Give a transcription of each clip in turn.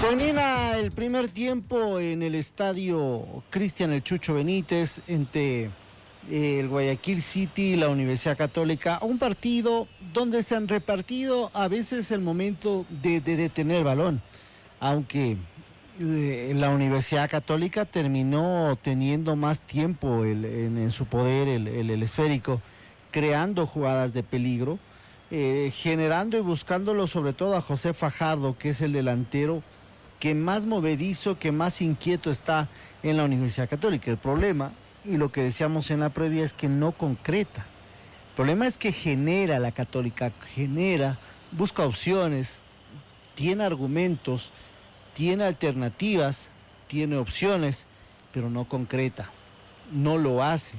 Termina el primer tiempo en el estadio Cristian El Chucho Benítez entre el Guayaquil City y la Universidad Católica, un partido donde se han repartido a veces el momento de detener el balón, aunque la Universidad Católica terminó teniendo más tiempo en su poder el esférico, creando jugadas de peligro, generando y buscándolo sobre todo a José Fajardo, que es el delantero que más movedizo, que más inquieto está en la Universidad Católica. El problema, y lo que decíamos en la previa, es que no concreta. El problema es que genera la Católica, busca opciones, tiene argumentos, tiene alternativas, tiene opciones, pero no concreta, no lo hace.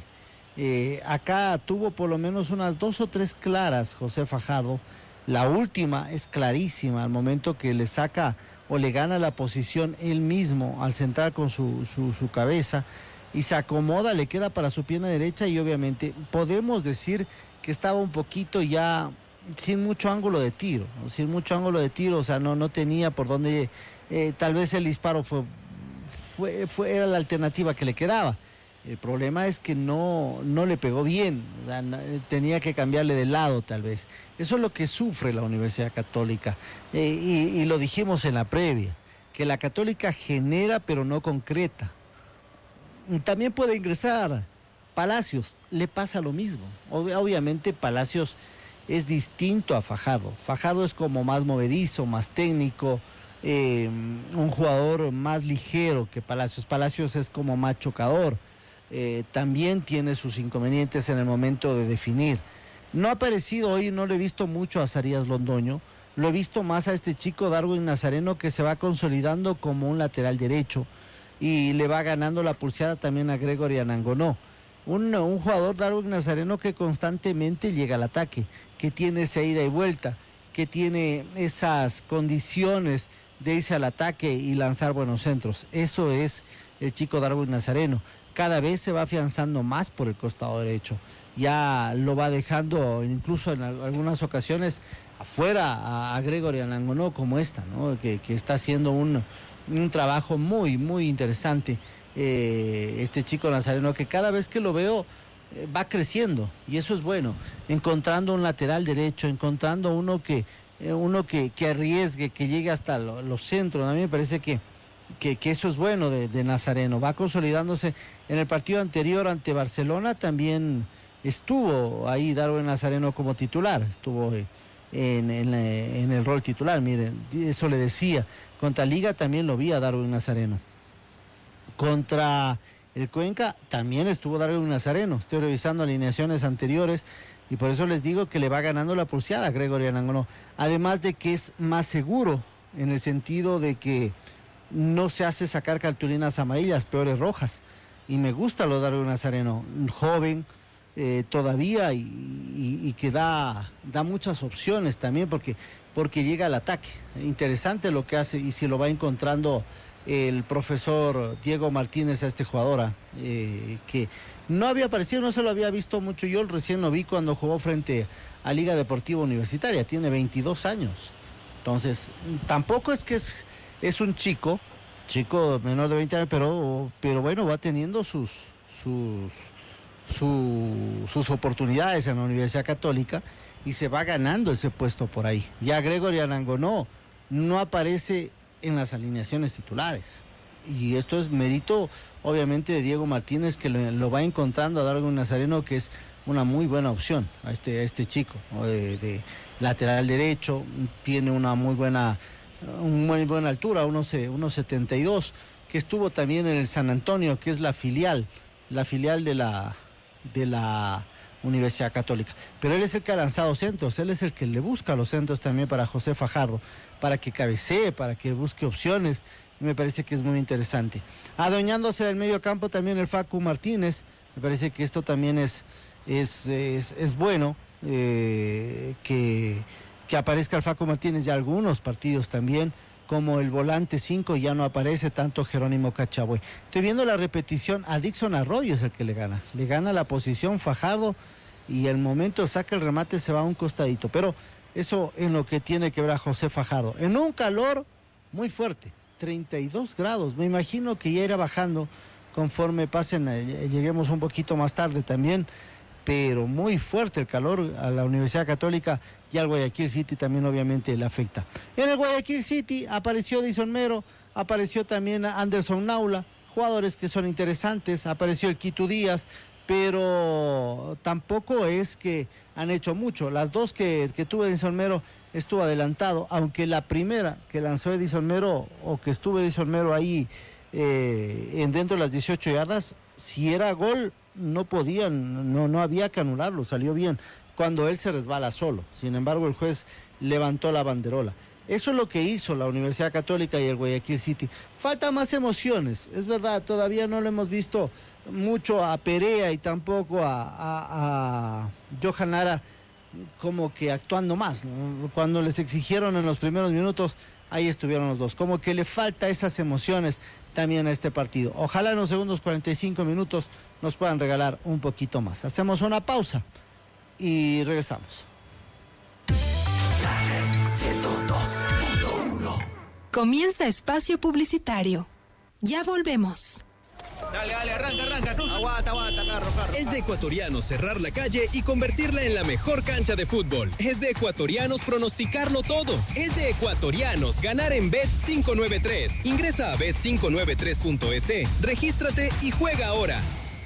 Acá tuvo por lo menos unas 2 o 3 claras José Fajardo. La última es clarísima, al momento que le saca o le gana la posición él mismo al centrar con su cabeza y se acomoda, le queda para su pierna derecha y obviamente podemos decir que estaba un poquito ya sin mucho ángulo de tiro, o sea, no tenía por dónde, tal vez el disparo era la alternativa que le quedaba. El problema es que no le pegó bien, o sea, tenía que cambiarle de lado tal vez. Eso es lo que sufre la Universidad Católica. Y lo dijimos en la previa, que la Católica genera pero no concreta. También puede ingresar Palacios, le pasa lo mismo. Obviamente Palacios es distinto a Fajardo. Fajardo es como más movedizo, más técnico, un jugador más ligero que Palacios. Palacios es como más chocador. También tiene sus inconvenientes en el momento de definir. No ha aparecido hoy, no lo he visto mucho a Zarías Londoño, lo he visto más a este chico Darwin Nazareno, que se va consolidando como un lateral derecho y le va ganando la pulseada también a Gregory Anangonó. Un jugador, Darwin Nazareno, que constantemente llega al ataque, que tiene esa ida y vuelta, que tiene esas condiciones de irse al ataque y lanzar buenos centros. Eso es el chico Darwin Nazareno. Cada vez se va afianzando más por el costado derecho. Ya lo va dejando, incluso en algunas ocasiones, afuera a Gregory Anangonó, como esta, ¿no? Que está haciendo un trabajo muy, muy interesante. Este chico Nazareno, que cada vez que lo veo va creciendo, y eso es bueno. Encontrando un lateral derecho, encontrando uno que arriesgue, que llegue hasta los centros. A mí me parece que eso es bueno de Nazareno. Va consolidándose. En el partido anterior ante Barcelona también estuvo ahí Darwin Nazareno como titular, estuvo en el rol titular. Miren, eso le decía. Contra Liga también lo vi a Darwin Nazareno. Contra el Cuenca también estuvo Darwin Nazareno. Estoy revisando alineaciones anteriores y por eso les digo que le va ganando la pulseada a Gregory Anangonó. Además de que es más seguro, en el sentido de que no se hace sacar cartulinas amarillas, peores rojas. Y me gusta lo de Darwin Nazareno, joven todavía y que da muchas opciones también porque llega al ataque. Interesante lo que hace, y si lo va encontrando el profesor Diego Martínez a este jugador, que no había aparecido, no se lo había visto mucho. Yo recién lo vi cuando jugó frente a Liga Deportiva Universitaria, tiene 22 años. Entonces, tampoco es que es un chico menor de 20 años, pero bueno, va teniendo sus oportunidades en la Universidad Católica y se va ganando ese puesto por ahí. Ya Gregory Anangonó no aparece en las alineaciones titulares, y esto es mérito obviamente de Diego Martínez, que lo va encontrando a Darwin Nazareno, que es una muy buena opción a este chico, de lateral derecho. Tiene una muy buena altura, 1.72, que estuvo también en el San Antonio, que es la filial de la Universidad Católica. Pero él es el que ha lanzado centros, él es el que le busca los centros también para José Fajardo, para que cabecee, para que busque opciones. Me parece que es muy interesante. Adueñándose del medio campo también el Facu Martínez. Me parece que esto también es bueno, que aparezca el Facu Martínez ya algunos partidos también, como el volante 5 ya no aparece tanto Jerónimo Cachabue. Estoy viendo la repetición, a Dixon Arroyo es el que le gana la posición Fajardo, y el momento saca el remate, se va a un costadito, pero eso en lo que tiene que ver a José Fajardo, en un calor muy fuerte, 32 grados. Me imagino que ya irá bajando conforme lleguemos un poquito más tarde también, pero muy fuerte el calor a la Universidad Católica y al Guayaquil City también obviamente le afecta. En el Guayaquil City apareció Edison Mero, apareció también Anderson Naula, jugadores que son interesantes, apareció el Quito Díaz, pero tampoco es que han hecho mucho. Las dos que tuvo Edison Mero estuvo adelantado, aunque la primera que lanzó Edison Mero, o que estuvo Edison Mero ahí dentro de las 18 yardas, si era gol no había que anularlo, salió bien cuando él se resbala solo. Sin embargo, el juez levantó la banderola. Eso es lo que hizo la Universidad Católica y el Guayaquil City. Falta más emociones, es verdad, todavía no lo hemos visto mucho a Perea y tampoco a Johan Lara como que actuando más, ¿no? Cuando les exigieron en los primeros minutos, ahí estuvieron los dos. Como que le falta esas emociones también a este partido. Ojalá en los segundos 45 minutos nos puedan regalar un poquito más. Hacemos una pausa y regresamos. Comienza Espacio Publicitario. Ya volvemos. Dale, arranca. Aguanta, carro. Es de ecuatorianos cerrar la calle y convertirla en la mejor cancha de fútbol. Es de ecuatorianos pronosticarlo todo. Es de ecuatorianos ganar en Bet593. Ingresa a bet593.es, regístrate y juega ahora.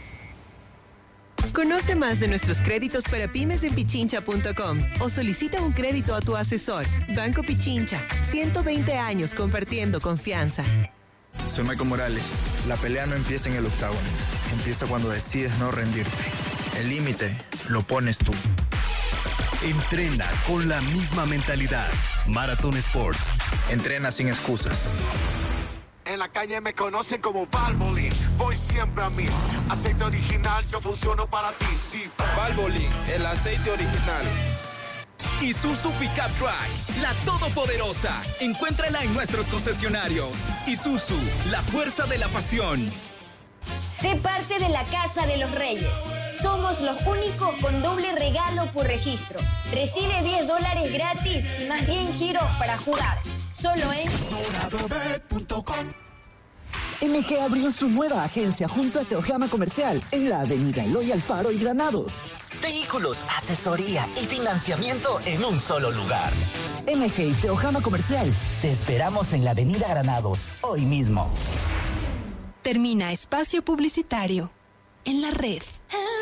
Conoce más de nuestros créditos para pymes en pichincha.com o solicita un crédito a tu asesor. Banco Pichincha, 120 años compartiendo confianza. Soy Michael Morales. La pelea no empieza en el octágono. Empieza cuando decides no rendirte. El límite lo pones tú. Entrena con la misma mentalidad. Marathon Sports. Entrena sin excusas. En la calle me conocen como Valvoline. Voy siempre a mí. Aceite original, yo funciono para ti, sí. Valvoline, el aceite original. Isuzu Pickup Truck, la todopoderosa. Encuéntrala en nuestros concesionarios. Isuzu, la fuerza de la pasión. Sé parte de la Casa de los Reyes. Somos los únicos con doble regalo por registro. Recibe $10 gratis y más 10 giros para jugar. Solo en doradobet.com. MG abrió su nueva agencia junto a Teojama Comercial en la avenida Eloy Alfaro y Granados. Vehículos, asesoría y financiamiento en un solo lugar. MG y Teojama Comercial. Te esperamos en la avenida Granados, hoy mismo. Termina Espacio Publicitario en la red.